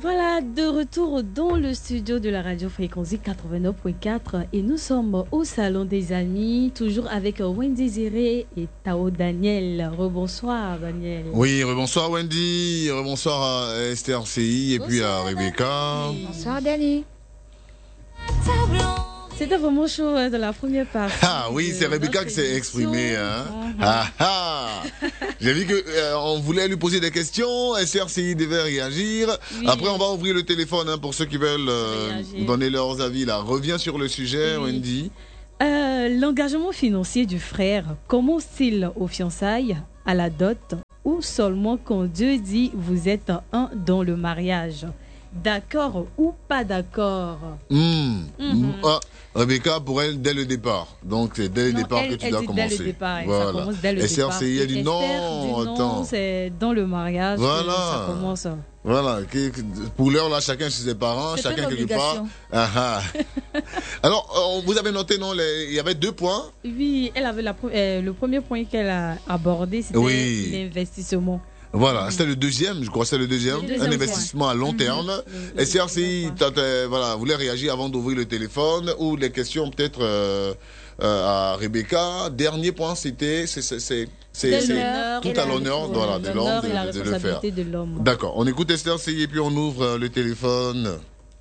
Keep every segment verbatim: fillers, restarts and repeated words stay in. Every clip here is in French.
Voilà, de retour dans le studio de la radio Fréquency quatre-vingt-neuf point quatre et nous sommes au Salon des Amis, toujours avec Wendy Ziré et Tao Daniel. Rebonsoir Daniel. Oui, rebonsoir Wendy, rebonsoir à Esther C I et bonsoir puis à Rebecca. Oui. Bonsoir Dani. C'était vraiment chaud hein, de la première partie. Ah oui, c'est Rebecca qui s'est exprimée. Hein. Uh-huh. Ah ah. J'ai vu que euh, on voulait lui poser des questions. S R C I devait réagir. Oui. Après, on va ouvrir le téléphone hein, pour ceux qui veulent euh, donner leurs avis. Là, reviens sur le sujet, oui. Wendy. Euh, l'engagement financier du frère commence-t-il aux fiançailles, à la dot, ou seulement quand Dieu dit vous êtes un dans le mariage? D'accord ou pas d'accord? mmh. Mmh. Ah, Rebecca, pour elle, dès le départ. Donc, c'est dès le non, départ elle, que tu elle dois dit commencer. Dès le départ, voilà. Ça commence dès le S R C I, départ. elle dit non, dit non, attends. C'est dans le mariage voilà. que ça commence. Voilà. Pour l'heure, là, chacun chez ses parents, c'est chacun quelque part. Ah, ah. Alors, vous avez noté, non, les... il y avait deux points? Oui, elle avait la... euh, le premier point qu'elle a abordé, c'était oui. l'investissement. Voilà, c'était le deuxième, je crois que c'est le deuxième, le deuxième un investissement point. À long terme. Mm-hmm. S R C I, euh, voilà, voulait réagir avant d'ouvrir le téléphone ou les questions peut-être euh, euh, à Rebecca. Dernier point, c'était c'est, c'est, c'est, c'est, c'est tout à l'honneur voilà, de l'homme de, la de, de le faire. De l'homme. D'accord, on écoute S R C I et puis on ouvre le téléphone.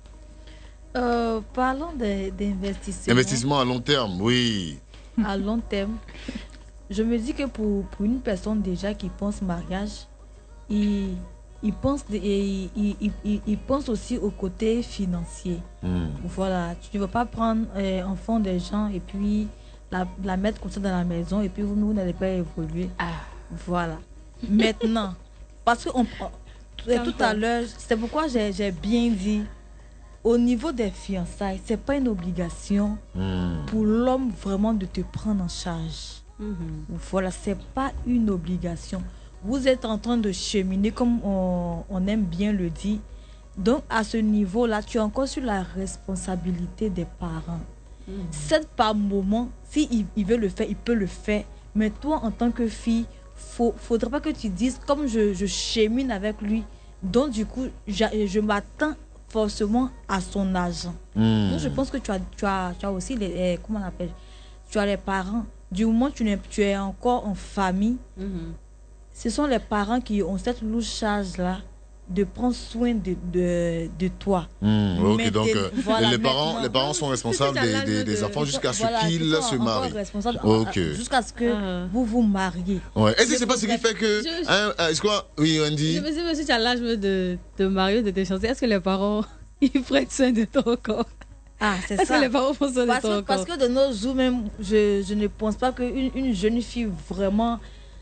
Euh, parlons de, d'investissement. Investissement à long terme, oui. À long terme. Je me dis que pour, pour une personne déjà qui pense mariage, Il, il, pense de, il, il, il, il pense aussi au côté financier. Mm. Voilà, tu ne vas pas prendre euh, un fonds des gens et puis la, la mettre comme ça dans la maison et puis vous, vous n'allez pas évoluer. Ah. Voilà. Maintenant, parce que on, on, tout à l'heure, c'est pourquoi j'ai, j'ai bien dit, au niveau des fiançailles, ce n'est pas une obligation mm. pour l'homme vraiment de te prendre en charge. Mm-hmm. Voilà, ce n'est pas une obligation. Vous êtes en train de cheminer comme on, on aime bien le dire. Donc, à ce niveau-là, tu es encore sur la responsabilité des parents. Mmh. C'est par moment, s'il il veut le faire, il peut le faire. Mais toi, en tant que fille, il ne faudra pas que tu dises, comme je, je chemine avec lui, donc du coup, je, je m'attends forcément à son argent. Mmh. Donc, je pense que tu as, tu as, tu as aussi, les, eh, comment on appelle, tu as les parents. Du moment que tu, tu es encore en famille, mmh. ce sont les parents qui ont cette lourde charge-là de prendre soin de, de, de toi. Mmh, ok, donc euh, voilà, les, parents, les parents sont responsables des, des, des enfants jusqu'à ce voilà, qu'ils se marient. Okay. Jusqu'à ce que uh-huh. vous vous mariez. Ouais. Est-ce que c'est pas ce qui fait que... Je, hein, est-ce quoi Oui, Wendy. Je me dis, monsieur, tu as l'âge de te marier, de te chanter. Est-ce que les parents, ils prennent soin de ton corps? Ah, c'est Est-ce ça. que les parents font soin de ton corps? Parce que de nos jours, même, je, je ne pense pas qu'une une jeune fille vraiment...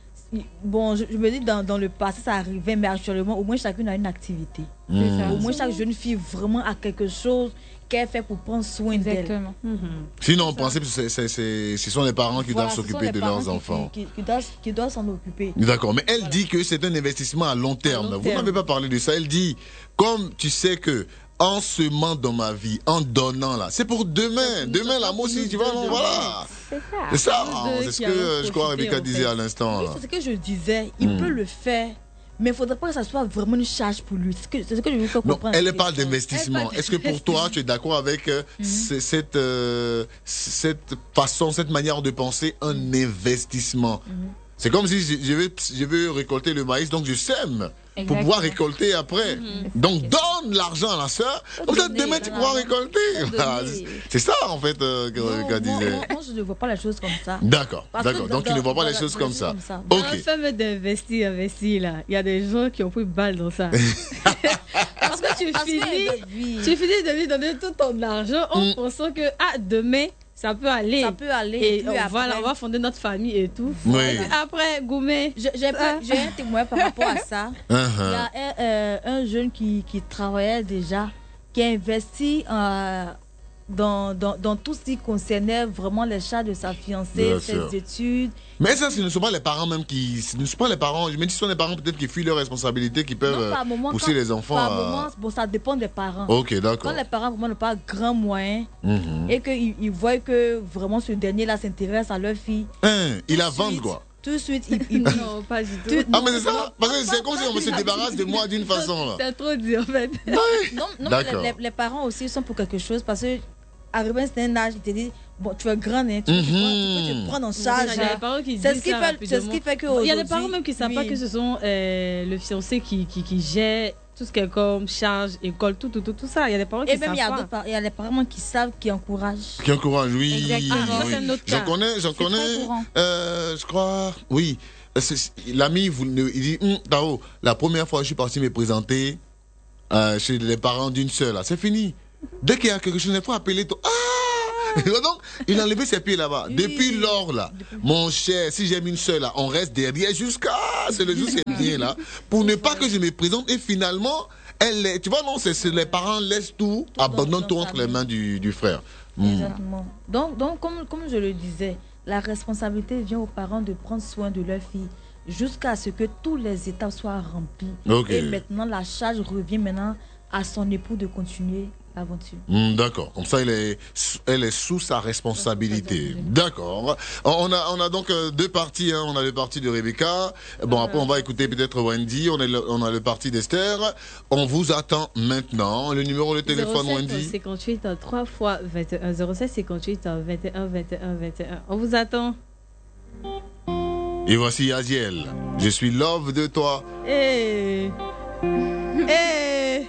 Bon, je, je me dis dans, dans le passé ça arrivait, mais actuellement au moins chacune a une activité. Mmh. Au moins chaque jeune fille vraiment a quelque chose qu'elle fait pour prendre soin Exactement. d'elle. Mmh. Sinon, en principe, c'est, c'est, c'est, ce sont les parents qui voilà, doivent s'occuper de leurs qui, enfants. Qui, qui, qui, doivent, qui doivent s'en occuper. D'accord, mais elle voilà. dit que c'est un investissement à long terme. À long Vous terme. n'avez pas parlé de ça. Elle dit, comme tu sais que en semant dans ma vie, en donnant là, c'est pour demain. Demain, là, moi aussi, tu vois, non, voilà. C'est ça. C'est ça, c'est ce que euh, je crois Rebecca disait à l'instant. Oui, c'est ce que je disais. Il mmh. peut le faire, mais il ne faudrait pas que ça soit vraiment une charge pour lui. C'est, que, c'est ce que je veux comprendre. Non, elle parle d'investissement. Est-ce que pour toi, tu es d'accord avec euh, mmh. cette, euh, cette façon, cette manière de penser, un investissement mmh. C'est comme si je veux, je veux récolter le maïs, donc je sème. Exactement. Pour pouvoir récolter après. Mm-hmm. Donc donne l'argent à la soeur, comme ça demain tu pourras récolter. Voilà. C'est ça en fait euh, qu'elle disait. Moi, moi je ne vois pas les choses comme ça. D'accord, Parce d'accord. Donc tu ne vois pas les choses comme ça. Comme ça. Ok. Dans le fait d'investir, investir là, il y a des gens qui ont pris balle dans ça. Parce que tu Parce finis, que tu finis de lui donner tout ton argent en mm. pensant que ah demain. Ça peut aller. Ça peut aller. Et, et on, voilà, on va fonder notre famille et tout. Oui. Après, Goumé. J'ai, j'ai, j'ai un témoin par rapport à ça. Uh-huh. Il y a un, euh, un jeune qui, qui travaillait déjà, qui a investi euh, dans, dans, dans tout ce qui concernait vraiment les charges de sa fiancée, Bien ses sûr. études. Mais ça, ce ne sont pas les parents même qui... Ce ne sont pas les parents... Je me dis, ce sont les parents peut-être qui fuient leurs responsabilités, qui peuvent non, moment, pousser quand, les enfants par à... moment, bon, ça dépend des parents. Ok, d'accord. Quand les parents vraiment n'ont pas grand moyen mm-hmm. et qu'ils ils voient que vraiment ce dernier-là s'intéresse à leur fille... Hein, il la vend quoi. tout de suite, il, il non, pas du tout. Ah, mais c'est ça, parce que c'est comme si on se débarrasse de moi d'une façon, là. C'est trop dit, en fait. Non, non, non mais les, les, les parents aussi sont pour quelque chose, parce que arrivé à un certain âge, ils te disent, bon, tu es grand, hein, tu, mm-hmm. peux, tu, peux, tu peux te prendre en charge. Il y a des parents qui disent c'est ce qui ça fait, c'est ce qui fait que il y a des parents même qui ne savent oui. pas que ce sont euh, le fiancé qui, qui, qui gère tout ce qui est comme charge, école, tout, tout, tout, tout ça. Il y a des parents qui et même savent il y, y a des parents qui savent, qui encouragent. Qui encouragent, oui. Exactement. Ah, oui. J'en connais, j'en connais. Euh, je crois, oui. L'ami, il dit, hm, Tao, la première fois que je suis parti me présenter euh, chez les parents d'une sœur, là, c'est fini. Dès qu'il y a quelque chose, il faut appeler toi. Ah! Donc, il a enlevé ses pieds là-bas. Oui. Depuis lors, là, mon cher, si j'aime une sœur, là, on reste derrière jusqu'à, c'est le jour c'est bien, là, pour ne pas que je me présente. Et finalement, elle est, tu vois, non, c'est les parents laissent tout, tout abandonnent tout entre les mains du, du frère. Exactement. Mm. Donc, donc comme, comme je le disais, la responsabilité vient aux parents de prendre soin de leur fille jusqu'à ce que tous les étapes soient remplis. Okay. Et maintenant, la charge revient maintenant à son époux de continuer l'aventure. Mmh, d'accord. Comme ça, elle est, elle est sous sa responsabilité. D'accord. On a, on a donc deux parties. Hein. On a le parti de Rebecca. Bon, après, on va écouter peut-être Wendy. On, est le, on a le parti d'Esther. On vous attend maintenant. Le numéro de téléphone, zéro sept Wendy. cinquante-huit trois fois vingt et un. zéro sept cinquante-huit vingt et un vingt et un vingt et un. On vous attend. Et voici Aziel. Je suis love de toi. Eh. Eh.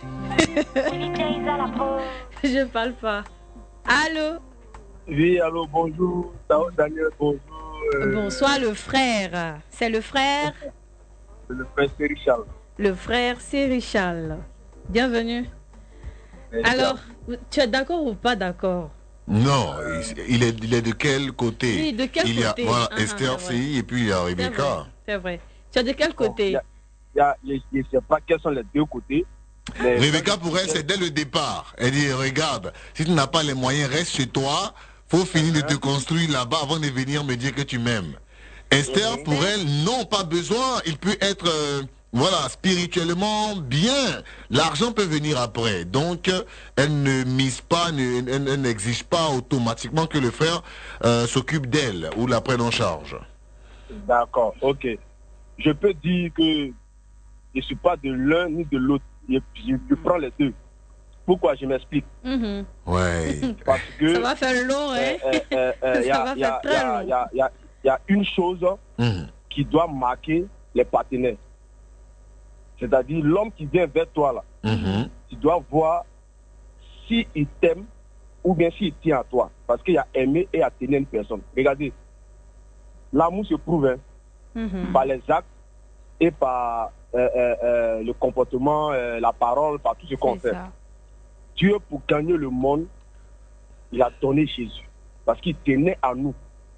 Je parle pas. Allô? Oui, allô, bonjour. Daniel, bonjour. Euh... Bonsoir, le frère. C'est le frère? Le frère, c'est Richard. Le frère, c'est Richard. Bienvenue. Merci. Alors, tu es d'accord ou pas d'accord? Non, il est, il est de quel côté? Oui, de quel il y a, côté? voilà, ah, Esther, C I, et puis il y a Rebecca. C'est vrai, vrai. Tu es de quel côté? Bon, il y a, il y a, je ne sais pas quels sont les deux côtés. Mais Rebecca, pour elle, c'est dès le départ. Elle dit, regarde, si tu n'as pas les moyens, reste chez toi. Faut finir uh-huh. de te construire là-bas avant de venir me dire que tu m'aimes. Esther, uh-huh. pour elle, non, pas besoin. Il peut être, euh, voilà, spirituellement bien. L'argent peut venir après. Donc, elle ne mise pas, ne, elle, elle n'exige pas automatiquement que le frère euh, s'occupe d'elle ou la prenne en charge. D'accord, ok. Je peux dire que je ne suis pas de l'un ni de l'autre. Je, je, je prends les deux. Pourquoi? Je m'explique. Mm-hmm. Ouais. Parce que ça va faire long, hein? euh, euh, euh, Il y, y, y, y a une chose mm-hmm. qui doit marquer les partenaires. C'est-à-dire l'homme qui vient vers toi là. Mm-hmm. Tu dois voir s'il t'aime ou bien s'il tient à toi. Parce qu'il y a aimer et à tenir une personne. Regardez, l'amour se prouve hein, mm-hmm. par les actes et par Euh, euh, euh, le comportement, euh, la parole, par tout ce qu'on fait. Ça. Dieu, pour gagner le monde, il a donné Jésus. Parce qu'il tenait à nous.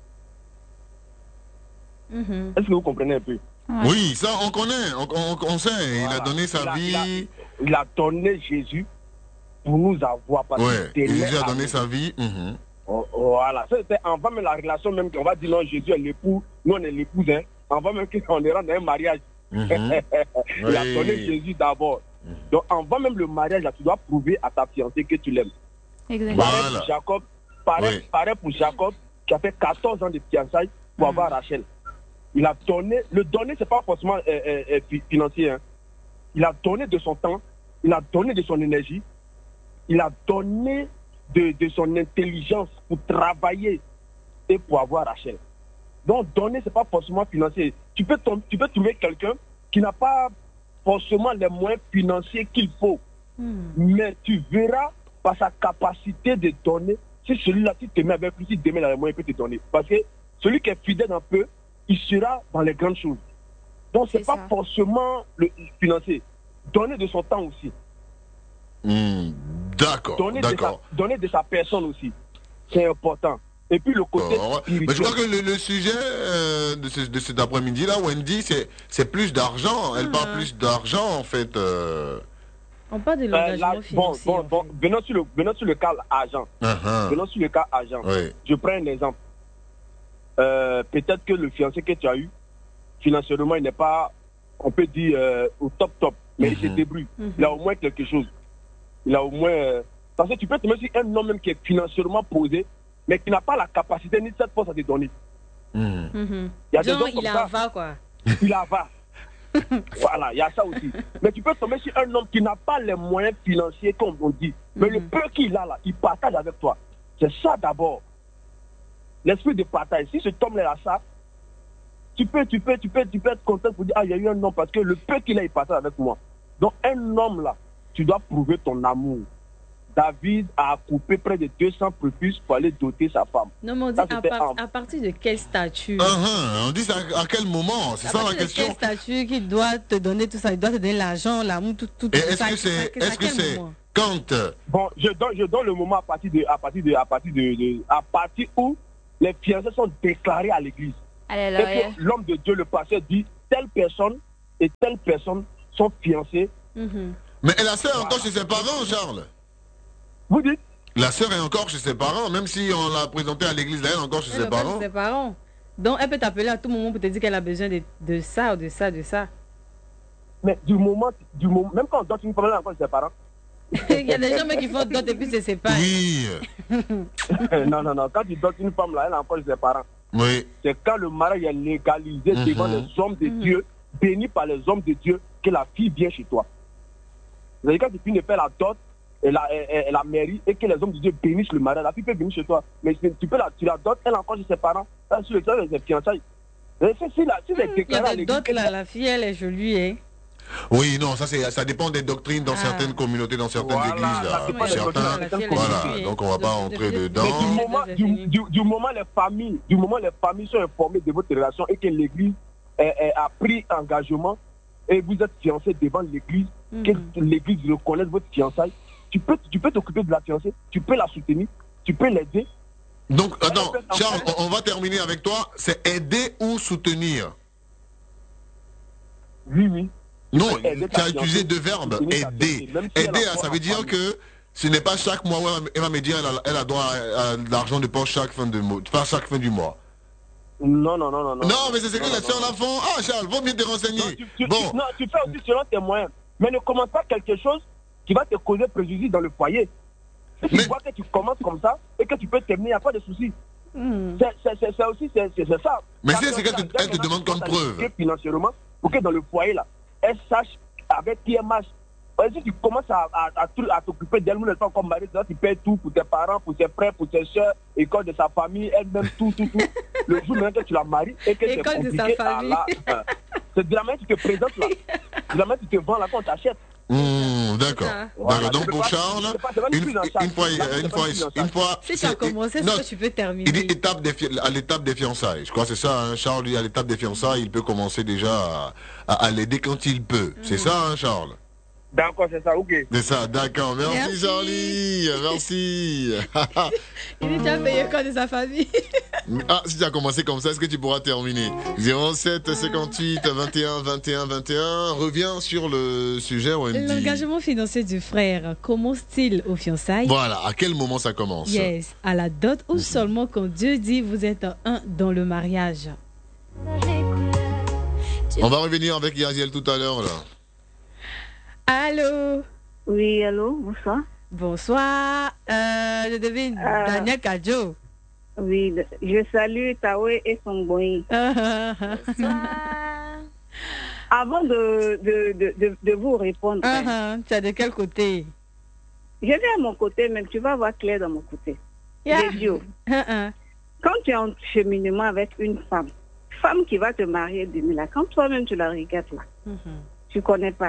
Mm-hmm. Est-ce que vous comprenez un peu? Ouais. Oui, ça on connaît, on, on, on sait. Voilà. Il a donné sa il a, vie. Il a, il a donné Jésus pour nous avoir. Parce ouais, qu'il tenait Jésus a donné sa vie. Mm-hmm. Oh, voilà. Ça, c'était avant même la relation, même qu'on va dire non, Jésus est l'époux, nous on est l'épouse. Hein. Avant même qu'on est rentré dans un mariage. Mm-hmm. Il oui. a donné Jésus d'abord. Mm-hmm. Donc avant même le mariage, là, tu dois prouver à ta fiancée que tu l'aimes. Exactement. Pareil voilà. pour Jacob, pareil, oui. pareil pour Jacob, qui a fait quatorze ans de fiançailles pour mm-hmm. avoir Rachel. Il a donné, le donner, c'est pas forcément euh, euh, financier. Hein. Il a donné de son temps, il a donné de son énergie, il a donné de, de son intelligence pour travailler et pour avoir Rachel. Donc, donner, ce n'est pas forcément financier. Tu peux, tu peux trouver quelqu'un qui n'a pas forcément les moyens financiers qu'il faut. Mm. Mais tu verras par sa capacité de donner, si celui-là, tu te mets avec lui, si demain, il a les moyens, il peut te donner. Parce que celui qui est fidèle un peu, il sera dans les grandes choses. Donc, ce n'est pas forcément le financier. Donner de son temps aussi. Mm. D'accord. Donner, d'accord. De sa, donner de sa personne aussi. C'est important. Et puis le côté oh, mais je crois que le, le sujet euh, de, ce, de cet après-midi-là, Wendy, c'est plus d'argent. Elle ah. parle plus d'argent, en fait. Euh... On parle de l'engagement euh, financier. Bon, bon, bon. Venons, sur le, venons sur le cas argent. Uh-huh. Venons sur le cas argent. Oui. Je prends un exemple. Euh, Peut-être que le fiancé que tu as eu, financièrement, il n'est pas, on peut dire, euh, au top top. Mais uh-huh. il se débrouille. Uh-huh. Il a au moins quelque chose. Il a au moins... Euh... Parce que tu peux te mettre sur un homme même qui est financièrement posé, mais qui n'a pas la capacité ni cette force à te donner. Mmh. Mhm. Il y a des Genre, hommes comme il ça. en va, quoi. Il en va. Voilà, il y a ça aussi. Mais tu peux tomber sur un homme qui n'a pas les moyens financiers, comme on dit. Mais le Mhm. peu qu'il a là, il partage avec toi. C'est ça d'abord. L'esprit de partage. Si cet homme-là a ça, tu peux, tu peux, tu peux, tu peux être content pour dire, ah, il y a eu un homme parce que le peu qu'il a, il partage avec moi. Donc, un homme là, tu dois prouver ton amour. David a coupé près de deux cents prépuces pour aller doter sa femme. Non, mais on dit Ça, à, c'était par- un- à partir de quel statut? Uh-huh. On dit ça à quel moment? C'est À ça la partir de question. quel statut qui doit te donner tout ça? Il doit te donner l'argent, l'amour, tout, tout, Et tout est-ce ça. que c'est, À est-ce que quel c'est moment? quand euh, Bon, je donne, je donne le moment à partir de, à partir de, à partir de, de- à partir où les fiançailles sont déclarées à l'église. Allez, Et là, que l'homme de Dieu, le pasteur, dit telle personne et telle personne sont fiancées. Mhm. mais la sœur est encore chez ses parents, Charles. Vous dites? La sœur est encore chez ses parents, même si on l'a présentée à l'église, elle est encore chez Elle ses va pas parents. chez ses parents. Donc, elle peut t'appeler à tout moment pour te dire qu'elle a besoin de, de ça ou de ça, de ça. Mais du moment, du moment, même quand on donne une femme, elle est encore chez ses parents. Il y a des gens même qui font d'autres et puis se séparent. Oui, non, non, non. Quand tu donnes une femme là, elle est encore chez ses parents. oui. C'est quand le mariage est légalisé Mhm. devant les hommes de Mhm. Dieu, béni par les hommes de Dieu, que la fille vient chez toi. C'est-à-dire quand tu finis de faire la dot et la, et, et- et la mairie et que les hommes de Dieu bénissent le mariage, la fille peut venir chez toi. Mais si tu peux la, tu la dotes, elle est encore chez ses parents. Elle est sur le temps de ses fiançailles. Et si, si, la, si c'est Il y déclaré à a des l'église, d'autres là, la fille, elle est jolie, hein. Oui, non, ça, c'est, ça dépend des doctrines dans Ah. certaines communautés, dans certaines Voilà, églises. ça Là. dépend des Certains, doctrines. La fille, elle est voilà, jolie, donc hein. on va pas De- rentrer de- de- dedans. Mais du de- moment, de- du, de- du, du moment les familles, du moment les familles sont informées de votre relation et que l'église eh, eh, a pris engagement et vous êtes fiancés devant l'église, Mhm. que l'église reconnaisse votre fiançaille, tu peux, tu peux t'occuper de la fiancée, tu peux la soutenir, tu peux l'aider. Donc, attends, Charles, on, on va terminer avec toi. C'est aider ou soutenir? Oui, oui. Non, aider tu ta as utilisé fiancée, deux verbes. soutenir ta Aider. fiancée, même si elle Aider, a ça pas veut la dire famille. que ce n'est pas chaque mois, ouais, elle va me dire, elle a, elle a droit à, à de l'argent de poche chaque fin de mois, pas chaque fin du mois. Non, non, non, non. Non, mais c'est ce que non, les non, sœurs non. la font. Ah, Charles, vaut mieux te Non, renseigner. tu, tu- Bon, tu- non, tu fais aussi selon tes moyens. Mais ne commence pas quelque chose qui va te causer préjudice dans le foyer. Si tu Mais- vois que tu commences comme ça et que tu peux terminer, il n'y a pas de souci. Mhm. C'est c'est- c'est- c'est aussi c'est c'est- c'est ça. Mais Parce c'est ce que qu'elle te- ça, elle te ça, demande ça, comme ça, preuve. ça, financièrement, pour que dans le foyer, là, elle sache avec qui elle marche. Ouais, si tu commences à, à, à, tout- à t'occuper d'elle, elle pas comme mari, tu payes tout pour tes parents, pour tes frères, pour tes soeurs, école de sa famille, elle-même, tout, tout, tout. Le jour même que tu la maries et que c'est École de sa compliqué, famille. ah, là, euh, c'est de la manière que tu te présentes là. De la manière que tu te vends là quand on t'achète. hmm, d'accord. ça. Voilà, D'accord. Donc c'est pour pas- Charles, c'est pas- c'est pas une une, prise en charge. une fois, Là, c'est une pas fois, une prise en une charge. fois. Si tu c'est- as commencé, non, c'est que tu peux terminer. il dit étape des fi- à l'étape des fiançailles. Je crois que c'est ça, hein, Charles. dit à l'étape des fiançailles, il peut commencer déjà à, à- à l'aider quand il peut. C'est ça, hein, Charles. D'accord, c'est ça, ok. C'est ça, d'accord. Merci, Merci. Charlie. Merci. Il est déjà payé quoi de sa famille. Ah, si tu as commencé comme ça, est-ce que tu pourras terminer? zéro sept cinquante-huit vingt et un vingt et un vingt et un. Reviens sur le sujet, Wendy. L'engagement financier du frère commence-t-il aux fiançailles? Voilà, à quel moment ça commence? Yes, à la dot ou seulement quand Dieu dit vous êtes un dans le mariage? On va revenir avec Yaziel tout à l'heure, là. Allô? Oui, allô, bonsoir. Bonsoir, euh, je devine Euh. Daniel Kadjo. Oui, de- je salue Tawe et son boy. Avant de, de, de, de, de vous répondre, Uh-huh. Tu as de quel côté? je viens à mon côté, mais tu vas voir clair dans mon côté. Yeah. Les yeux. Uh-uh. Quand tu es en cheminement avec une femme, femme qui va te marier demain, là, quand toi-même tu la regardes là, Mhm. tu connais pas.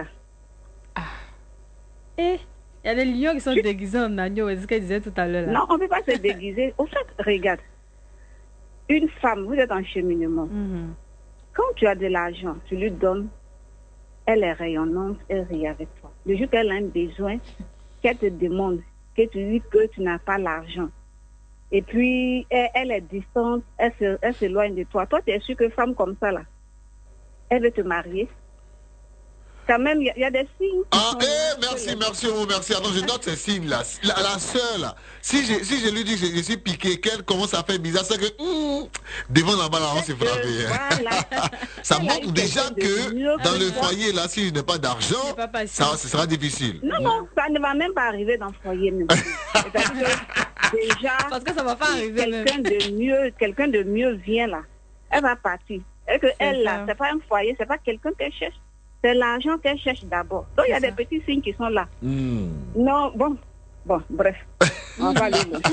Eh, il y a des lions qui sont déguisés en agneau, c'est ce qu'elle disait tout à l'heure. là. Non, on ne peut pas se déguiser. Au fait, regarde, une femme, vous êtes en cheminement. Mhm. Quand tu as de l'argent, tu lui donnes, elle est rayonnante, elle rit avec toi. Le jour qu'elle a un besoin, qu'elle te demande, que tu dis que tu n'as pas l'argent, et puis elle, elle est distante, elle se- elle s'éloigne de toi. Toi, tu es sûr que femme comme ça, là, elle veut te marier. Quand même, il y, a- il y a des signes. qui Ah, sont- eh, merci, merci, oh, merci. Attends, je note ces signes-là. La, la sœur, là, si je, si je lui dis que je, je suis piqué, qu'elle commence à faire bizarre, c'est que, hum, devant la balle, on s'est frappé. Voilà. Ça Elle a montre eu déjà quelqu'un de que mieux dans que le toi. foyer, là, si je n'ai pas d'argent, C'est pas facile. ça, ce sera difficile. Non, non, ça ne va même pas arriver dans le foyer. Même. C'est-à-dire que déjà, Parce que ça va pas arriver même. quelqu'un de mieux, quelqu'un de mieux vient là. elle va partir. Et que elle, là, c'est pas un foyer, c'est pas quelqu'un qu'elle cherche. C'est l'argent qu'elle cherche d'abord. Donc, il y a des petits signes qui sont là. Mm. Non, bon, bon, bref. On va aller loin.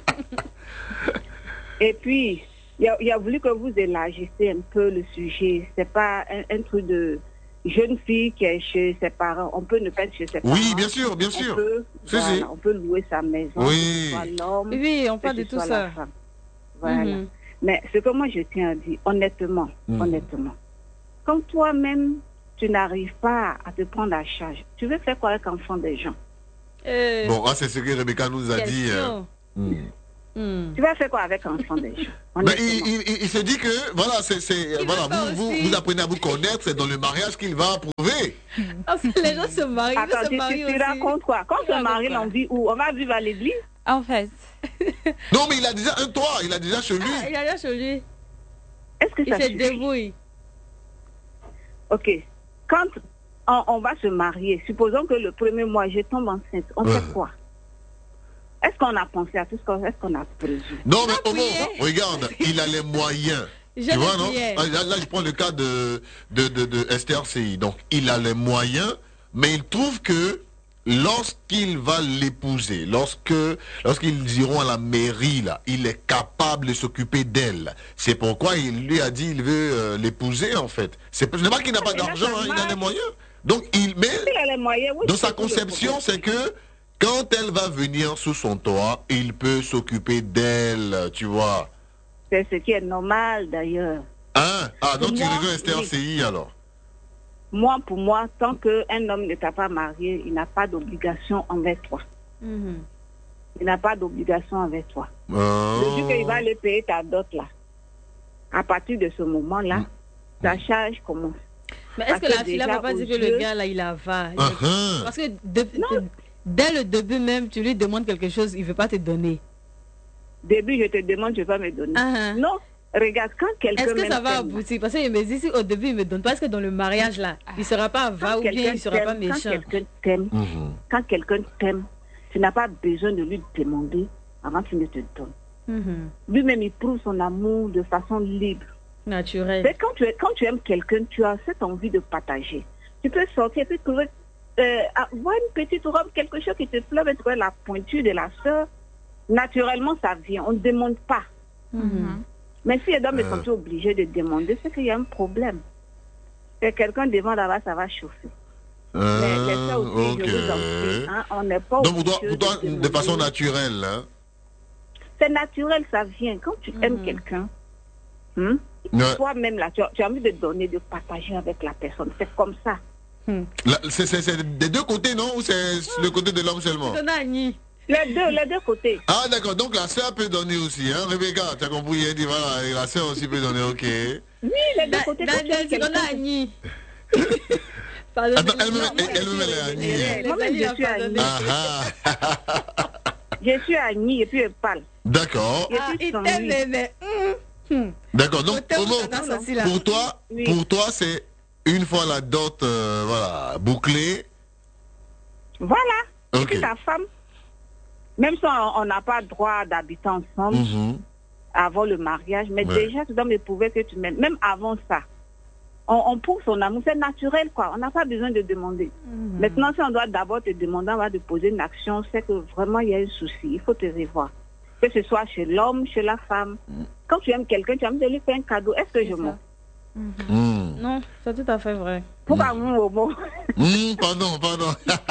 Et puis, il a, il a voulu que vous élargissiez un peu le sujet. C'est pas un, un truc de jeune fille qui est chez ses parents. On peut ne pas être chez ses parents. Oui, bien sûr, bien sûr. On peut, si, voilà, si. on peut louer sa maison. Oui. Que ce soit l'homme, Oui, on parle que de ce tout soit ça. la femme. Voilà. Mhm. Mais ce que moi je tiens à dire, honnêtement, Mhm. honnêtement, quand toi-même, tu n'arrives pas à te prendre à charge, tu veux faire quoi avec l'enfant des gens? Euh, Bon, ah, c'est ce que Rebecca nous a dit. euh, question. mm. Hmm. Tu vas faire quoi avec l'enfant des gens? Mais Honnêtement. il, il, il- il se dit que voilà, c'est, c'est- Il voilà, veut pas vous, vous, aussi. vous apprenez à vous connaître, c'est dans le mariage qu'il va approuver. Parce que les gens se marient, ils Attends, se tu, marient tu, tu aussi. racontes quoi? Quand Tu on se marie, racontes on vit où? On va vivre à l'église? En fait, Non, mais il a déjà un toit, il a déjà chez lui. Ah, il a rien chez lui. Est-ce que Il ça se suffit? débrouille. Ok. Quand on, on va se marier, supposons que le premier mois, je tombe enceinte, on Ouais. fait quoi? Est-ce qu'on a pensé à tout ce qu'on est-ce qu'on a prévu? Non, mais au prié. moins, regarde, il a les moyens. Je tu vois, le non priais. Ah, là, là, je prends le cas de, de, de, de Esther C I. Donc, il a les moyens, mais il trouve que lorsqu'il va l'épouser, lorsque lorsqu'ils iront à la mairie, là, il est capable de s'occuper d'elle. C'est pourquoi il lui a dit il veut euh, l'épouser, en fait. C'est ce n'est pas qu'il n'a pas Mais là, d'argent, ça hein, il a marche. les moyens. Donc, il met... Il a les moyens, oui. Dans c'est sa tout le conception, problème. c'est que quand elle va venir sous son toit, il peut s'occuper d'elle, tu vois. C'est ce qui est normal d'ailleurs. Hein? Ah, donc tu Moi, rejoins Esther oui. C I alors. Moi, pour moi, tant qu'un homme ne t'a pas marié, il n'a pas d'obligation envers toi. Mhm. Il n'a pas d'obligation envers toi. Oh. Le jour qu'il va aller payer ta dot là, à partir de ce moment-là, Mm. ta charge commence. Mais est-ce Parce que que la fille là déjà, va pas aux dire que le yeux- gars là il a va? Ah, ah. Parce que de- dès le début même, tu lui demandes quelque chose, il veut pas te donner. Début, je te demande, je vais me donner. Ah, ah. Non, regarde, quand quelqu'un Est-ce que ça m'aime va tellement, aboutir? Parce qu'il me dit si au début il me donne pas, est-ce que dans le mariage là, il sera pas va quand ou bien quelqu'un il sera pas t'aime, quand méchant? quelqu'un t'aime, Mhm. quand quelqu'un t'aime, tu n'as pas besoin de lui demander avant qu'il ne te donne. Mhm. Lui-même, il prouve son amour de façon libre. Naturel. Mais quand tu, es- quand tu aimes quelqu'un, tu as cette envie de partager. Tu peux sortir et puis trouver, euh, avoir une petite robe, quelque chose qui te plaît, et trouver la pointure de la sœur. Naturellement, ça vient. On ne demande pas. Mhm. Mais si les dames Euh. sont obligés de demander, c'est qu'il y a un problème. Et quelqu'un demande là-bas, ça va chauffer. Mais les Euh, sœurs aussi, ok. je vous en prie, hein, on n'est pas Donc pour toi, obligé pour toi, de de demander. façon naturelle, hein? C'est naturel, ça vient. Quand tu aimes Mhm. quelqu'un, hein, Ouais. toi-même, là, tu as, tu as envie de donner, de partager avec la personne. C'est comme ça. Là, c'est, c'est, c'est des deux côtés, non? Ou c'est le côté de l'homme seulement? Donne à Annie. Les deux, les deux côtés. Ah d'accord, donc la sœur peut donner aussi, hein? Rebecca, tu as compris, elle dit voilà, et la sœur aussi peut donner, ok. Oui, les deux côtés. Quand tu aimes Daniel, tu donnes quelqu'un, à Annie. Pardon, Attends, elle me, non, elle, elle me met les Annie. les Moi-même, Annie je a suis pardonné. Annie. Ah ah. Je suis Annie et puis elle parle. D'accord, Et Ah, puis il sans t'aime, lui. mais... mais, hum, hum. d'accord. Donc, Côté où Omo, ça danse aussi, là. pour toi, Oui. pour toi, c'est une fois la dot, euh, voilà, bouclée. Voilà. Et Ok. puis ta femme, même si on on n'a pas droit d'habiter ensemble Mhm. avant le mariage, mais Ouais. déjà, tu dois me prouver que tu m'aimes. Même avant ça, on, on prouve son amour. C'est naturel, quoi. On n'a pas besoin de demander. Mhm. Maintenant, si on doit d'abord te demander, on va te poser une action, c'est que vraiment, il y a un souci. Il faut te revoir. Que ce soit chez l'homme, chez la femme. Quand tu aimes quelqu'un, tu as envie de lui faire un cadeau. Est-ce que je C'est ça. mens? Mhm. Non, c'est tout à fait vrai. Pourquoi mon homo? Mhm, pardon, pardon.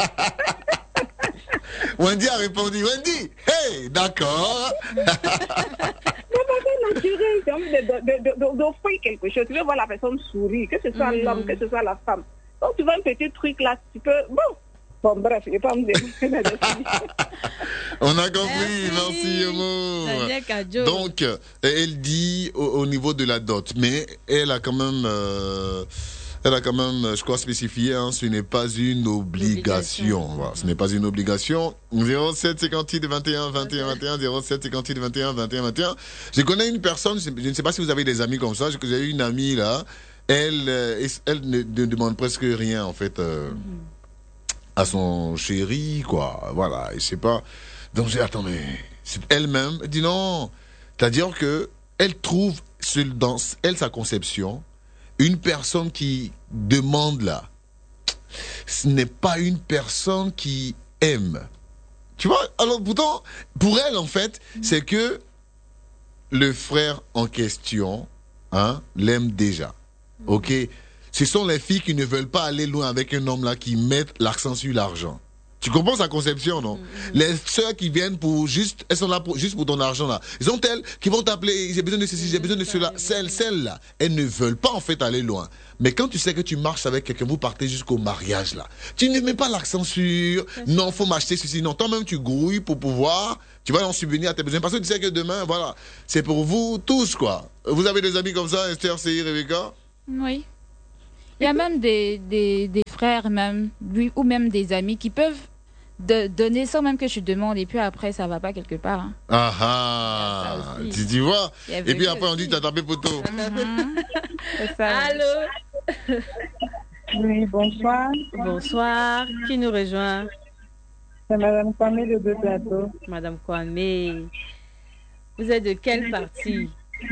Wendy a répondu, Wendy, hey, d'accord. Non, mais c'est naturel. Tu as envie de- de- de- de- d'offrir quelque chose. Tu veux voir la personne sourire, que ce soit Mhm. l'homme, que ce soit la femme. Donc, tu vois un petit truc là, tu peux... Bon, bon bref, je ne vais pas me dire. On a compris, merci, Merci. Omo. Daniel Kadjo. Donc, euh, elle dit au, au niveau de la dot, mais elle a quand même, euh, elle a quand même, je crois, spécifié, hein, ce n'est pas une obligation. Obligation. Voilà, ce n'est pas une obligation. zéro sept cinquante-huit vingt et un vingt et un vingt et un, zéro sept cinquante-huit vingt et un vingt et un vingt et un. Je connais une personne, je ne sais pas si vous avez des amis comme ça, j'ai eu une amie là, elle, euh, elle ne, ne demande presque rien, en fait, euh, à son chéri, quoi. Voilà, et c'est pas... Donc j'ai dit, attends, mais c'est elle-même, elle dit non. C'est-à-dire que elle trouve dans elle, sa conception, une personne qui demande là, ce n'est pas une personne qui aime. Tu vois, alors pourtant, pour elle, en fait, c'est que le frère en question, hein, l'aime déjà. Ok? Ce sont les filles qui ne veulent pas aller loin avec un homme là qui met l'accent sur l'argent. Tu comprends sa conception, non? Mm-hmm. Les sœurs qui viennent pour juste, elles sont là pour, juste pour ton argent là. Ils ont elles qui vont t'appeler, j'ai besoin de ceci, j'ai besoin de cela. Celles, celles-là, elles ne veulent pas en fait aller loin. Mais quand tu sais que tu marches avec quelqu'un, vous partez jusqu'au mariage là. Tu ne mets pas l'accent sur, non, faut m'acheter ceci. Non, toi-même tu grouilles pour pouvoir, tu vas en subvenir à tes besoins. Parce que tu sais que demain, voilà, c'est pour vous tous, quoi. Vous avez des amis comme ça, Esther, C I, Rebecca? Oui. Il y a même des, des, des frères, même, ou même des amis qui peuvent de donner sans même que je demande, et puis après ça va pas quelque part. Hein. Ah ah, tu, tu vois. Et puis après on dit t'as tapé poteau. Mm-hmm. Allô. Oui, bonsoir. Bonsoir. Qui nous rejoint? C'est Madame Kwame de Deux Plateaux. Madame Kwame, vous êtes de quelle partie?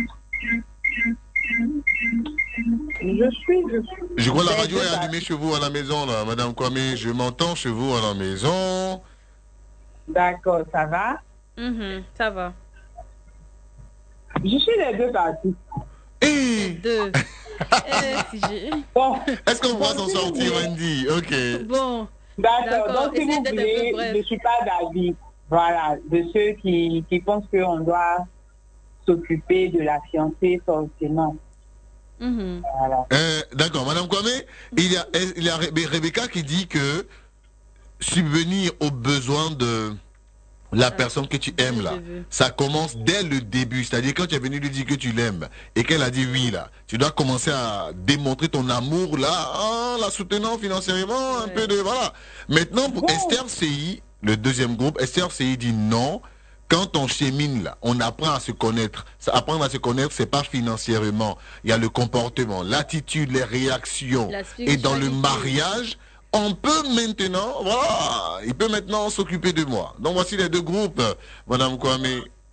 Je suis, je suis. Je crois que la radio est allumée chez vous à la maison, là, Madame Kwame. Je m'entends chez vous à la maison. D'accord, ça va? Mm-hmm, ça va. Je suis les deux parties. Et... Les deux. eh, bon. Est-ce qu'on va s'en sortir, Wendy? Ok. Bon. D'accord, donc si vous voulez, je ne suis pas d'avis. Voilà, de ceux qui, qui pensent qu'on doit s'occuper de la fiancée forcément. Mm-hmm. Voilà. Euh, D'accord, Madame Kwame, il y a, il y a Rebecca qui dit que subvenir aux besoins de la ah, personne que tu aimes là, ça commence dès le début. C'est-à-dire quand tu es venu lui dire que tu l'aimes et qu'elle a dit oui là, tu dois commencer à démontrer ton amour là, en la soutenant financièrement, un ouais. peu de voilà. Maintenant pour bon. Esther C I, le deuxième groupe, Esther C I dit non. Quand on chemine là, on apprend à se connaître. Apprendre à se connaître, c'est pas financièrement. Il y a le comportement, l'attitude, les réactions. Et dans le mariage, on peut maintenant, voilà, il peut maintenant s'occuper de moi. Donc voici les deux groupes, Madame Kwame.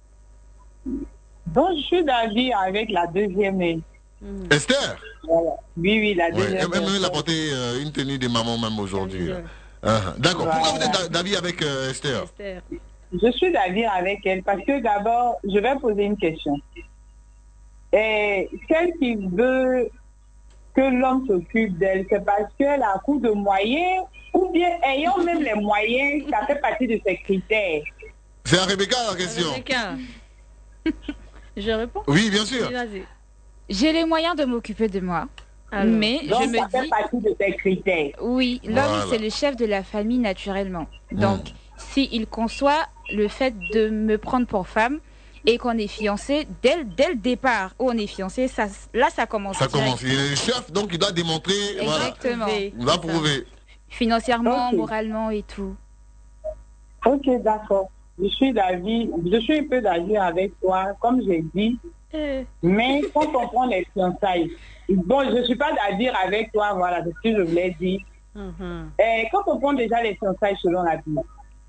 Donc je suis d'avis avec la deuxième. Mmh. Esther. Voilà. Oui, oui, la deuxième. Ouais, elle a porté euh, une tenue de maman même aujourd'hui. Uh-huh. D'accord. Voilà. Pourquoi vous êtes d'avis avec euh, Esther? Esther. Je suis d'avis avec elle parce que d'abord, je vais poser une question. Et celle qui veut que l'homme s'occupe d'elle, c'est parce qu'elle a un coup de moyens ou bien ayant même les moyens, ça fait partie de ses critères. C'est à Rebecca la question. Rebecca. Je réponds? Oui, bien sûr. J'ai les moyens de m'occuper de moi. Alors, mais donc, je me ça dis... fait partie de ses critères. Oui, l'homme, voilà. C'est le chef de la famille naturellement. Donc, mmh. s'il conçoit le fait de me prendre pour femme et qu'on est fiancé, dès, dès le départ où on est fiancé, ça, là ça commence. Ça direct. commence. Il est le chef, donc il doit démontrer. Exactement. Voilà. Il doit prouver. Financièrement, okay. moralement et tout. Ok, d'accord. Je suis d'avis, je suis un peu d'avis avec toi, comme j'ai dit. Euh. Mais quand on prend les fiançailles, bon, je ne suis pas d'avis avec toi, voilà, c'est ce que je voulais dire. Mm-hmm. Et quand on prend déjà les fiançailles selon la Bible,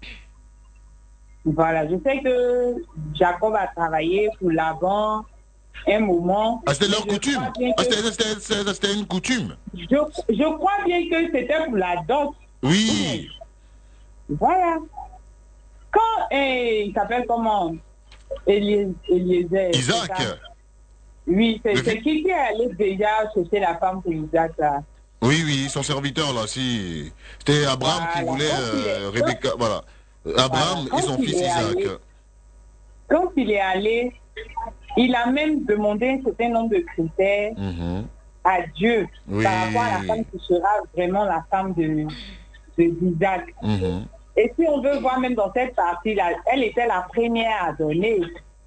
voilà, je sais que Jacob a travaillé pour Laban un moment. Ah, c'était leur coutume. Ah, c'était une coutume. Je, je crois bien que c'était pour la dot. Oui. Voilà. Quand eh, il s'appelle comment? Eliezer. Isaac. Oui, c'est qui qui est allé déjà chercher la femme pour Isaac là? Oui, oui, son serviteur là, si. C'était Abraham voilà. qui voulait euh, Rebecca, voilà. Abraham voilà. et son fils Isaac. Allé, quand il est allé, il a même demandé un certain nombre de critères mm-hmm. à Dieu oui. par rapport à la femme qui sera vraiment la femme de, de d'Isaac. Mm-hmm. Et si on veut voir même dans cette partie-là, elle était la première à donner.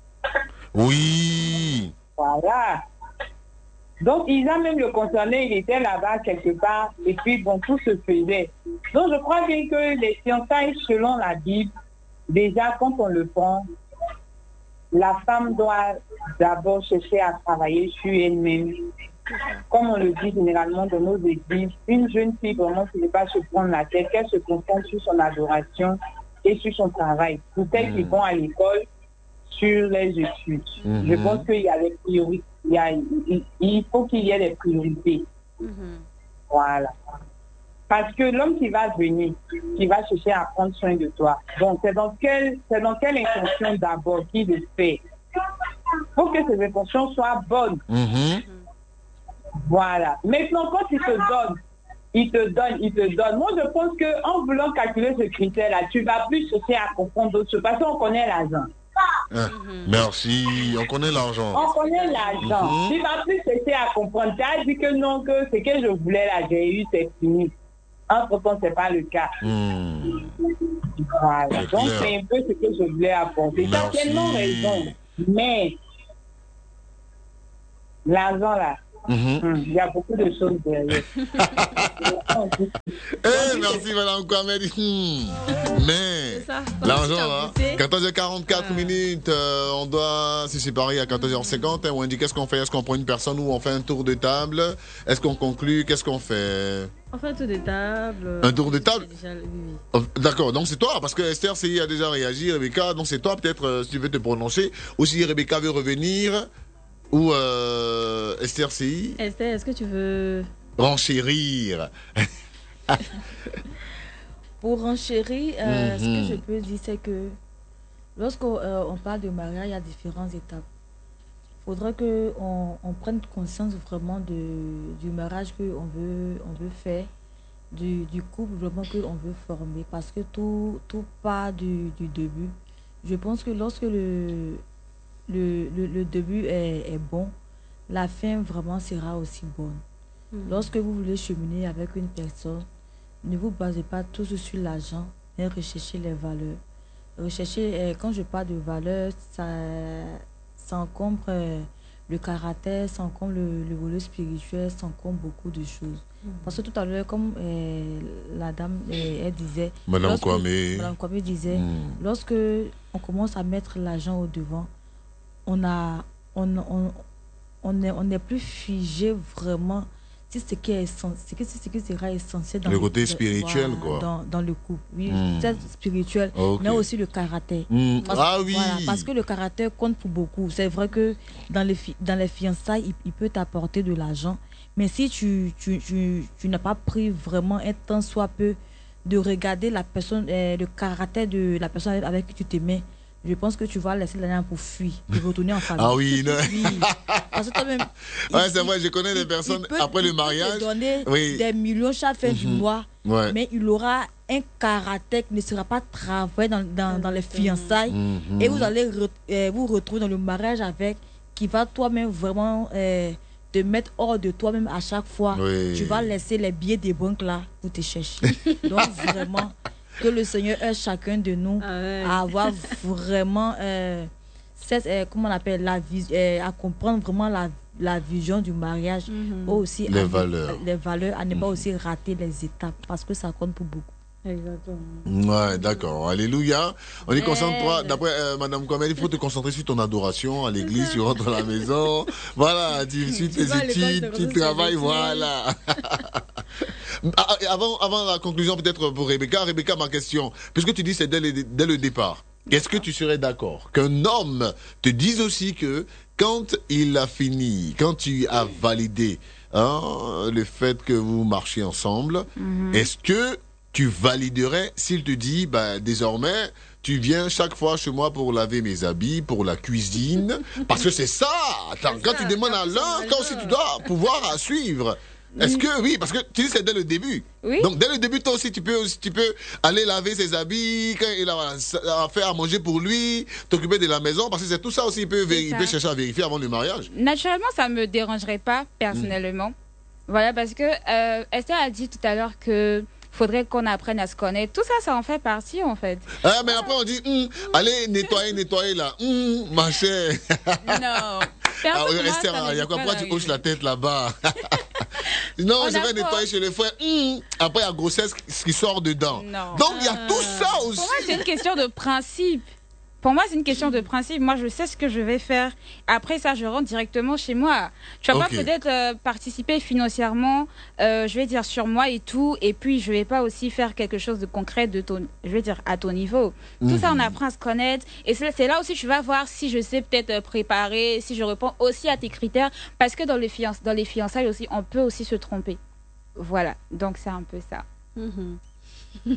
Oui. Voilà. Donc, Isaac même le concernait, il était là-bas quelque part, et puis bon, tout se faisait. Donc, je crois bien que les fiançailles, selon la Bible, déjà, quand on le prend, la femme doit d'abord chercher à travailler sur elle-même. Comme on le dit généralement dans nos églises, une jeune fille vraiment qui ne va pas se prendre la tête, qu'elle se concentre sur son adoration et sur son travail. Pour celles mmh. qui vont à l'école, sur les études. Mmh. Je pense qu'il y a les priorités. il, y a, il, il faut qu'il y ait des priorités. Mhm. Voilà. Parce que l'homme qui va venir, qui va chercher à prendre soin de toi, donc c'est dans quelle, c'est dans quelle intention d'abord qu'il le fait. Faut que ces intentions soient bonnes. Mm-hmm. Voilà. Maintenant, quand il te donne, il te donne, il te donne. Moi, je pense qu'en voulant calculer ce critère-là, tu vas plus chercher à comprendre d'autres choses parce qu'on connaît l'argent. Ah, merci, on connaît l'argent. On connaît l'argent. Mm-hmm. Tu vas plus chercher à comprendre. Tu as dit que non, que ce que je voulais là, j'ai eu, c'est fini. Entre-temps, ce n'est pas le cas. Mm. Voilà. C'est Donc, clair. c'est un peu ce que je voulais apporter. Tu as Merci. tellement raison. Mais, l'argent là, Mm-hmm. hum, il y a beaucoup de choses derrière. Eh, merci Madame Kwame. Hmm. Mais C'est ça. l'argent T'as là, bossé. quatorze heures quarante-quatre Ah. minutes, euh, on doit se séparer à quatorze heures cinquante. Hein, on dit qu'est-ce qu'on fait? Est-ce qu'on prend une personne ou on fait un tour de table? Est-ce qu'on conclut? Qu'est-ce qu'on fait? On fait un tour de table. Un tour de table? Déjà, oui, oui. Oh, d'accord, donc c'est toi, parce que Esther C I a déjà réagi, Rebecca, donc c'est toi peut-être euh, si tu veux te prononcer, ou si Rebecca veut revenir, ou euh, Esther C I, Esther, est-ce que tu veux... renchérir. Pour renchérir, euh, ce Mhm. que je peux dire, c'est que lorsqu'on euh, on parle de mariage, il y a différentes étapes. Il faudrait qu'on on prenne conscience vraiment de, du mariage qu'on veut, on veut faire, du, du couple vraiment qu'on veut former, parce que tout, tout part du, du début. Je pense que lorsque le, le, le, le début est, est bon, la fin vraiment sera aussi bonne. Mhm. Lorsque vous voulez cheminer avec une personne, ne vous basez pas tous sur l'argent, mais recherchez les valeurs. Recherchez, euh, quand je parle de valeurs, ça, ça encombre euh, le caractère, ça encombre le, le volet spirituel, ça encombre beaucoup de choses. Parce que tout à l'heure, comme euh, la dame, euh, elle disait, Madame lorsque- Kwame. Madame Kwame disait, Hmm. lorsque on commence à mettre l'argent au devant, on a, on, on, on n'est on n'est plus figé vraiment. C'est ce qui est essen- ce qui, ce qui sera essentiel dans Le côté spirituel, voilà, quoi. Dans, dans le couple. Oui, Hmm. c'est spirituel, Ok. mais aussi le caractère. Hmm. Parce, Ah oui. voilà, parce que le caractère compte pour beaucoup. C'est vrai que dans les, fi- dans les fiançailles, il, il peut t'apporter de l'argent. Mais si tu, tu, tu, tu n'as pas pris vraiment un temps soit peu de regarder la personne, euh, le caractère de la personne avec qui tu te mets, je pense que tu vas laisser l'argent pour fuir, pour retourner en famille. Ah oui, non. Oui. Parce que toi-même. Ouais, il- c'est vrai, je connais il- des il personnes, peut- après il le peut te mariage, donner oui. des millions chaque fin du Mhm. mois, Ouais. mais il aura un caractère qui ne sera pas travaillé dans, dans, dans les fiançailles. Mhm. Et vous allez re- euh, vous retrouver dans le mariage avec qui va toi-même vraiment euh, te mettre hors de toi-même à chaque fois. Oui. Tu vas laisser les billets des banques là pour te chercher. Donc vraiment, que le Seigneur aide chacun de nous Ah ouais. à avoir vraiment, euh, cette, euh, comment on appelle, la vis- euh, à comprendre vraiment la, la vision du mariage. Mhm. Aussi Les à ne- valeurs. les valeurs, à ne pas Mhm. aussi rater les étapes parce que ça compte pour beaucoup. Exactement. Ouais, d'accord. Alléluia. On dit concentre-toi. Amen. D'après euh, Madame Kwame, il faut te concentrer sur ton adoration à l'église, tu rentres à la maison. Voilà, tu suis tes vas à l'école, études, te tu ressources travailles, études. voilà. Ah, et avant, avant la conclusion, peut-être pour Rebecca, Rebecca, ma question, puisque tu dis c'est dès le, dès le départ, est-ce que tu serais d'accord qu'un homme te dise aussi que quand il a fini, quand tu as validé hein, le fait que vous marchiez ensemble, est-ce que tu validerais s'il te dit, bah, désormais, tu viens chaque fois chez moi pour laver mes habits, pour la cuisine, parce que c'est ça. Attends, C'est quand ça, tu demandes à quand l'un, c'est toi aussi tu dois pouvoir suivre. Est-ce que oui, parce que tu dis c'est dès le début. Oui. Donc dès le début, toi aussi tu peux, tu peux aller laver ses habits, quand il a, a fait à manger pour lui, t'occuper de la maison, parce que c'est tout ça aussi il peut, C'est il ça. peut chercher à vérifier avant le mariage. Naturellement, ça me dérangerait pas personnellement. Voilà, parce que euh, Esther a dit tout à l'heure que faudrait qu'on apprenne à se connaître. Tout ça, ça en fait partie en fait. Ah, mais après on dit, hum, allez nettoyer, nettoyer là, hum, ma chère. Non. Ah, Perso, moi, Esther, ça me il y a dit quoi, pas pourquoi tu d'arriver. hoches la tête là-bas? Non, On je a vais quoi? nettoyer chez les frères. Hum, après, il y a grossesse qui sort dedans. Non. Donc, il y a tout ça Pour moi, aussi. c'est une question de principe. Pour moi, c'est une question de principe. Moi, je sais ce que je vais faire. Après ça, je rentre directement chez moi. Tu vas okay. pas peut-être euh, participer financièrement, euh, je vais dire, sur moi et tout. Et puis, je vais pas aussi faire quelque chose de concret de ton, je vais dire, à ton niveau. Tout mmh. ça, on apprend à se connaître. Et c'est là aussi, tu vas voir si je sais peut-être préparer, si je réponds aussi à tes critères. Parce que dans les, fianç dans les fiançailles aussi, on peut aussi se tromper. Voilà. Donc, c'est un peu ça. Mmh.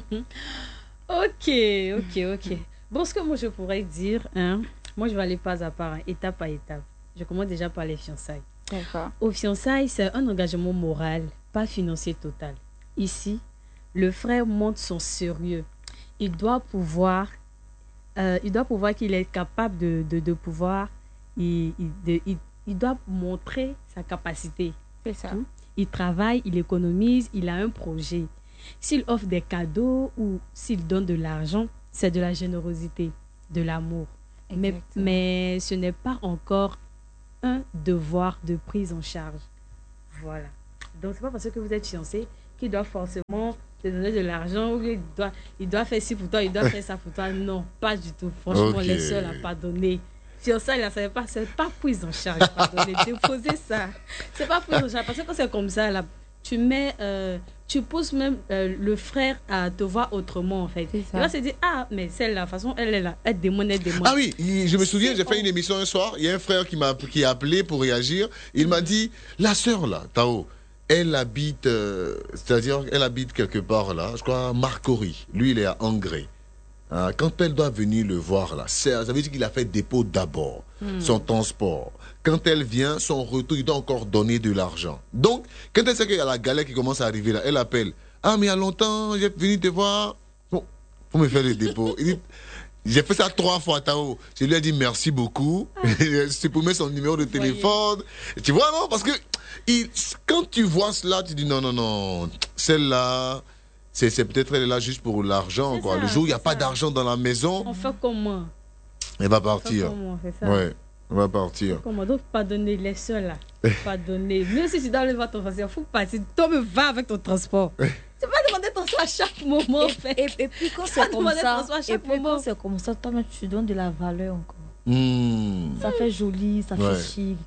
ok, ok, ok. Bon, ce que moi je pourrais dire, hein, moi je vais aller pas à pas, hein, étape par étape. Je commence déjà par les fiançailles. D'accord. Aux fiançailles, c'est un engagement moral, pas financier total. Ici, le frère montre son sérieux. Il doit pouvoir, euh, il doit pouvoir qu'il est capable de, de, de pouvoir, il, il, de, il, il doit montrer sa capacité. C'est ça. Hein? Il travaille, il économise, il a un projet. S'il offre des cadeaux ou s'il donne de l'argent, c'est de la générosité, de l'amour. Mais, mais ce n'est pas encore un devoir de prise en charge. Voilà. Donc, ce n'est pas parce que vous êtes fiancé qu'il doit forcément te donner de l'argent ou il doit, il doit faire ci pour toi, il doit faire ça pour toi. Non, pas du tout. Franchement, okay. Les seuls à pardonner. Fiançailles, là, ce n'est pas, pas prise en charge. Pardonner, déposer ça. Ce n'est pas prise en charge. Parce que quand c'est comme ça, là, tu mets... Euh, tu pousses même euh, le frère à te voir autrement, en fait. Il va se dire, ah, mais celle-là, de toute façon, elle est là, elle démonne, elle démonne. Ah oui, il, je me souviens, j'ai fait une émission un soir, il y a un frère qui m'a qui a appelé pour réagir. Il m'a dit, la sœur, là, Tao, elle habite, euh, c'est-à-dire, elle habite quelque part, là, je crois, à Marcory. Lui, il est à Angré. Hein, quand elle doit venir le voir, là, ça veut dire qu'il a fait dépôt d'abord, hmm. son transport. Quand elle vient, son retour, il doit encore donner de l'argent. Donc, quand elle sait qu'il y a la galère qui commence à arriver là, elle appelle. Ah, mais il y a longtemps, j'ai venu te voir. Bon, faut me faire le dépôt. Il dit, j'ai fait ça trois fois, Tao. Je lui ai dit merci beaucoup. Ah. Je peux mettre son numéro de téléphone. Tu vois, non? Parce que il, quand tu vois cela, tu dis non, non, non, celle-là, c'est peut-être elle est là juste pour l'argent. Quoi. Ça, le jour où il n'y a pas d'argent dans la maison, on fait comment? Elle va partir. On fait comment, on fait ça? Ouais. On va partir. Comment donc pardonner les seuls là? Pardonner. Même si tu dois aller voir ton transport, il faut partir. Toi, me va avec ton transport. Tu vas demander ton transport à chaque moment. Et, en fait. et, et puis quand c'est comme ça, et puis quand c'est comme ça, toi, tu donnes de la valeur encore. Mmh. Ça fait joli, ça ouais. fait chic.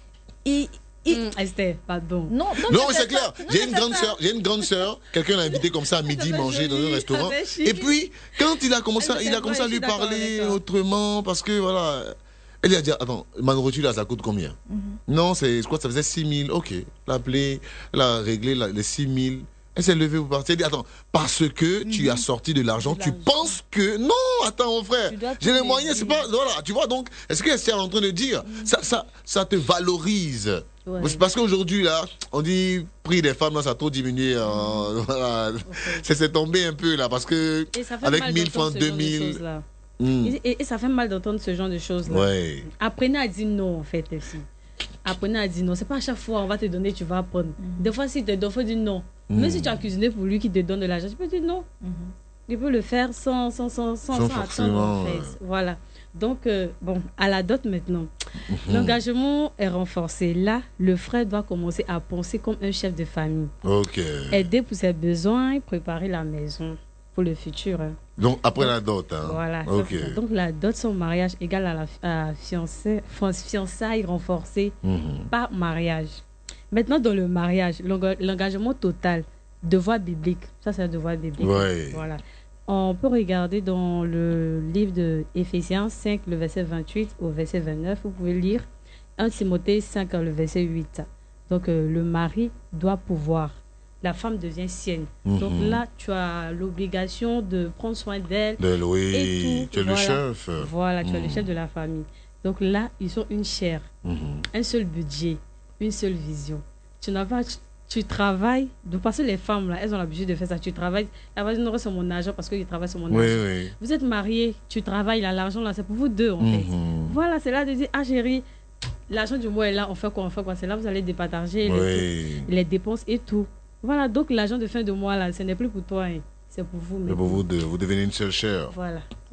Et Et... Mmh, Esther, pardon. Non, non, non c'est clair. J'ai une grande sœur, j'ai une grande sœur. Quelqu'un l'a invité comme ça à midi manger dans un restaurant. Et puis quand il a commencé, il a commencé à lui parler autrement parce que voilà. Elle lui a dit, attends, ma nourriture là, ça coûte combien? Mm-hmm. Non, c'est quoi, ça faisait six mille. Ok, elle a appelé, elle a réglé la, les six mille. Elle s'est levée pour partir. Elle dit, attends, parce que mm-hmm. tu as sorti de l'argent, tu penses que... Non, attends, mon frère, j'ai les moyens, c'est pas... Voilà, tu vois, donc, est-ce qu'elle est en train de dire mm-hmm. ça, ça, ça te valorise. Ouais. Parce qu'aujourd'hui, là, on dit, prix des femmes, là, ça a trop diminué. Euh, mm-hmm. Voilà. Okay. C'est tombé un peu, là, parce que avec mille francs, deux mille... Mmh. Et, et, et ça fait mal d'entendre ce genre de choses-là. Ouais. Apprenez à dire non, en fait, aussi. Apprenez à dire non. C'est pas à chaque fois on va te donner, tu vas apprendre. Mmh. Des fois, si tu te donnes, il faut dire non. Mmh. Même si tu as cuisiné pour lui qui te donne de l'argent, tu peux dire non. Mmh. Tu peux le faire sans, sans, sans, sans, sans, sans attendre, en fait. Voilà. Donc, euh, bon, à la dot maintenant. Mmh. L'engagement est renforcé. Là, le frère doit commencer à penser comme un chef de famille. Ok. Aider pour ses besoins, préparer la maison pour le futur. Hein. Donc, après donc, la dot. Hein. Voilà. Okay. Donc, la dot, son mariage égale à la à fiancée, fiançailles renforcées mm-hmm. par mariage. Maintenant, dans le mariage, l'engagement total, devoir biblique. Ça, c'est un devoir biblique. Ouais. Voilà. On peut regarder dans le livre de Éphésiens cinq, le verset vingt-huit au verset vingt-neuf. Vous pouvez lire un Timothée cinq, le verset huit. Donc, euh, le mari doit pouvoir. La femme devient sienne. Mm-hmm. Donc là, tu as l'obligation de prendre soin d'elle. De, oui, et tout. Tu es voilà. le chef. Voilà, tu mm-hmm. es le chef de la famille. Donc là, ils sont une chair, mm-hmm. un seul budget, une seule vision. Tu n'as pas... Tu, tu travailles, donc parce que les femmes, là, elles ont l'habitude de faire ça. Tu travailles, elle va dire non, c'est mon argent parce que je travaille sur mon oui, argent. Oui. Vous êtes mariés, tu travailles, là, l'argent, là, c'est pour vous deux, en mm-hmm. fait. Voilà, c'est là de dire, ah chérie, l'argent du mois est là, on fait quoi, on fait quoi. C'est là vous allez départager oui. les, les dépenses et tout. Voilà, donc l'argent de fin de mois, là, ce n'est plus pour toi, hein. C'est pour vous. C'est pour vous deux, vous devenez une seule chair. Voilà, tout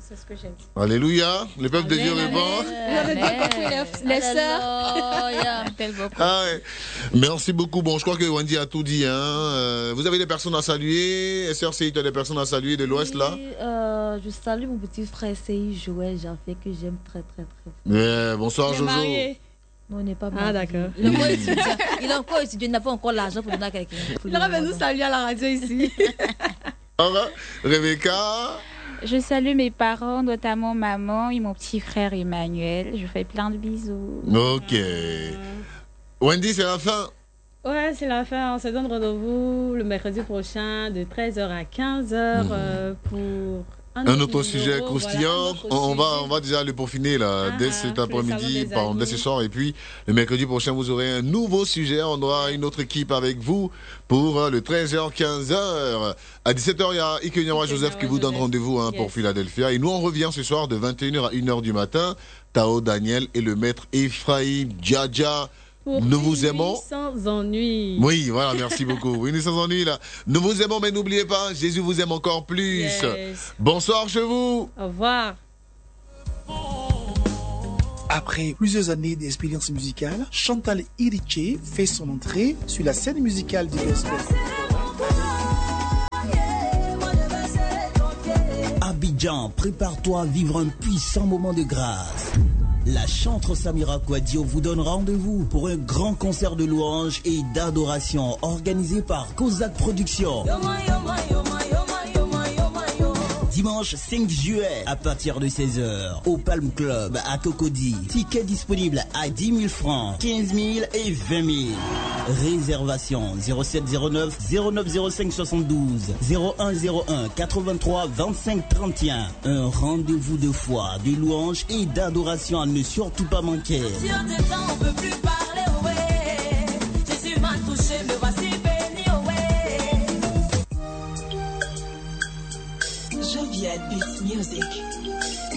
C'est ce que j'ai dit. Alléluia. Le peuple de Dieu répond. Les sœurs. Ah ouais. Merci beaucoup. Bon, je crois que Wendy a tout dit. Hein. Euh, vous avez des personnes à saluer. Sœur C I, tu as des personnes à saluer de l'Ouest là? Oui, euh, je salue mon petit frère C I, Joël Jean-Fait, que j'aime très très très. Yeah, bonsoir Jojo. Marié. Non, on n'est pas marié. Ah, d'accord. Il est encore étudiant. Il est encore étudiant. Il n'a pas encore l'argent pour donner à quelqu'un. Il va nous saluer à la radio ici. Rebecca. Je salue mes parents, notamment maman et mon petit frère Emmanuel. Je fais plein de bisous. Ok. Wendy, c'est la fin. Ouais, c'est la fin. On se donne rendez-vous le mercredi prochain de treize heures à quinze heures mmh. euh, pour un, un autre sujet croustillant. Voilà, on, va, on va déjà le peaufiner là, ah, dès cet après-midi, pardon, dès ce soir. Et puis le mercredi prochain, vous aurez un nouveau sujet. On aura une autre équipe avec vous pour le treize heures quinze heures. À dix-sept heures, il y a Ike Nyawa Joseph qui vous donne rendez-vous hein, yes. pour Philadelphia. Et nous, on revient ce soir de vingt et une heures à une heure du matin. Tao Daniel et le maître Ephraim Djadja. Pour nous vous aimons. Sans ennui. Oui, voilà, merci beaucoup. Oui, nous sans ennui, là. Nous vous aimons, mais n'oubliez pas, Jésus vous aime encore plus. Yes. Bonsoir chez vous. Au revoir. Après plusieurs années d'expérience musicale, Chantal Iriche fait son entrée sur la scène musicale du gospel. Abidjan, prépare-toi à vivre un puissant moment de grâce. La chanteuse Samira Kouadio vous donne rendez-vous pour un grand concert de louanges et d'adoration organisé par Kozak Productions. Dimanche cinq juillet à partir de seize heures au Palm Club à Cocody. Tickets disponibles à dix mille francs, quinze mille et vingt mille. Réservation zéro sept zéro neuf zéro neuf zéro cinq soixante-douze zéro un zéro un quatre-vingt-trois vingt-cinq trente et un. Un rendez-vous de foi, de louange et d'adoration à ne surtout pas manquer. Sur tes temps, on peut plus parler, ouais. Jésus m'a touché, me voici béni, ouais. Jovial Beat Music.